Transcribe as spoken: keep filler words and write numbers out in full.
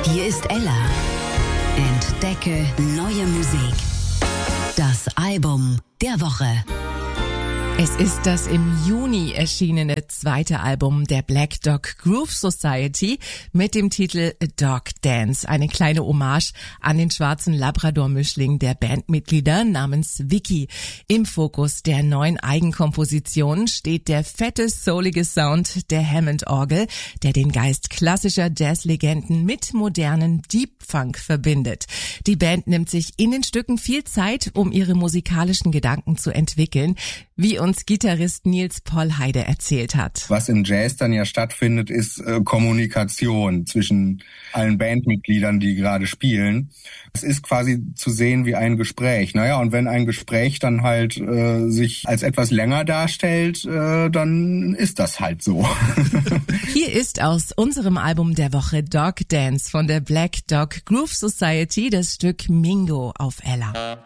Hier ist Ella. Entdecke neue Musik. Das Album der Woche. Es ist das im Juni erschienene zweite Album der Black Dog Groove Society mit dem Titel A Dog Dance, eine kleine Hommage an den schwarzen Labrador-Mischling der Bandmitglieder namens Vicky. Im Fokus der neuen Eigenkomposition steht der fette, soulige Sound der Hammond-Orgel, der den Geist klassischer Jazzlegenden mit modernen Deep Funk verbindet. Die Band nimmt sich in den Stücken viel Zeit, um ihre musikalischen Gedanken zu entwickeln, wie uns Gitarrist Nils Pollheide erzählt hat. Was im Jazz dann ja stattfindet, ist äh, Kommunikation zwischen allen Bandmitgliedern, die gerade spielen. Es ist quasi zu sehen wie ein Gespräch. Naja, und wenn ein Gespräch dann halt äh, sich als etwas länger darstellt, äh, dann ist das halt so. Hier ist aus unserem Album der Woche Dog Dance von der Black Dog Groove Society das Stück Mingo auf Ella.